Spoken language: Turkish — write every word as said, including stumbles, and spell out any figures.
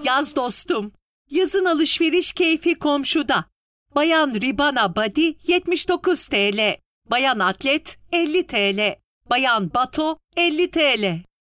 Yaz dostum. Yazın alışveriş keyfi komşuda. Bayan Ribana Body yetmiş dokuz TL. Bayan Atlet elli TL. Bayan Bato elli TL.